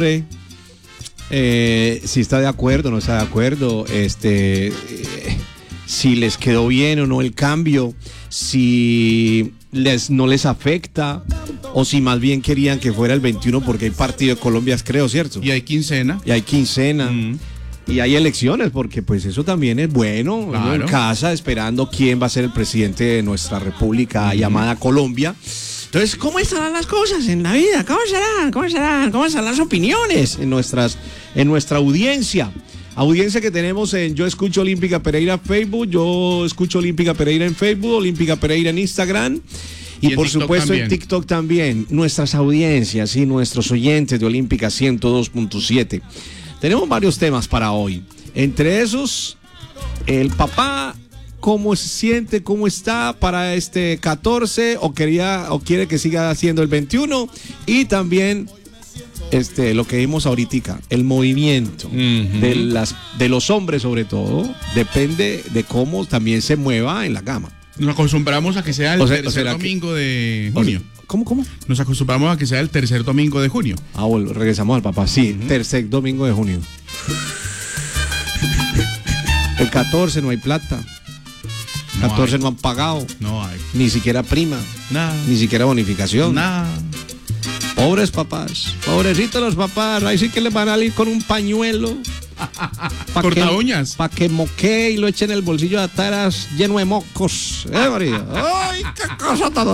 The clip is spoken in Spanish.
si está de acuerdo o no está de acuerdo, si les quedó bien o no el cambio, si no les afecta o si más bien querían que fuera el 21 porque hay partido de Colombia, creo, ¿cierto? Y hay quincena. Y hay elecciones, porque pues eso también es bueno, claro. Uno en casa esperando quién va a ser el presidente de nuestra república llamada Colombia. Entonces, ¿cómo estarán las cosas en la vida? ¿Cómo serán las opiniones en nuestra audiencia? Audiencia que tenemos en Yo Escucho Olímpica Pereira Facebook, Yo Escucho Olímpica Pereira en Facebook, Olímpica Pereira en Instagram. Y por TikTok supuesto también. en TikTok también. Nuestras audiencias y nuestros oyentes de Olímpica 102.7. Tenemos varios temas para hoy. Entre esos, el papá, ¿cómo se siente? ¿Cómo está para este 14? ¿O quiere que siga haciendo el 21? Y también lo que vimos ahorita, el movimiento de los hombres sobre todo, depende de cómo también se mueva en la cama. Nos acostumbramos a que sea el tercer domingo de junio. ¿Cómo? Nos acostumbramos a que sea el tercer domingo de junio. Bueno, regresamos al papá. Sí, tercer domingo de junio. El 14 no hay plata. 14 no han pagado. No hay. Ni siquiera prima. Nada. Ni siquiera bonificación. Nada. Pobres papás. Pobrecitos los papás. Ahí sí que les van a ir con un pañuelo. Corta uñas. Para que moquee y lo echen en el bolsillo de atrás lleno de mocos. María? ¡Ay, qué cosa tan